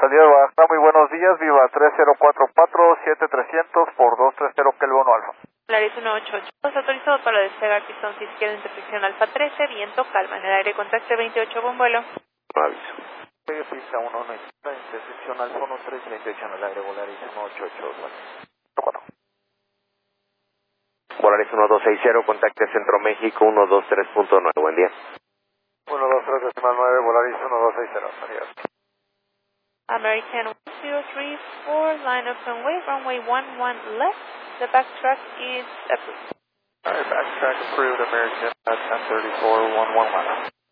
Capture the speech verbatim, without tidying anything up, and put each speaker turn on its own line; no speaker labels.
Salida de Guadalajara, muy buenos días, viva tres cero cuatro cuatro siete trescientos por dos tres cero Kelbono Alfa.
Polaris uno ocho ocho, autorizado para despegar pistón si izquierda, intersección Alfa trece, viento, calma, en el aire, contacto veintiocho, buen vuelo.
Aviso.
Pegue pista uno uno, intersección Alfa uno tres veintiocho en el aire, Polaris uno ocho ocho, bueno.
Polaris uno dos seis cero, contacte Centro México uno dos tres punto nueve, buen día.
uno dos tres decimal nueve, Polaris uno dos seis cero, adiós.
American one zero three four, line up and wait, runway one one left, the backtrack is approved.
Alright, backtrack approved, American uh, ten thirty-four, one one one.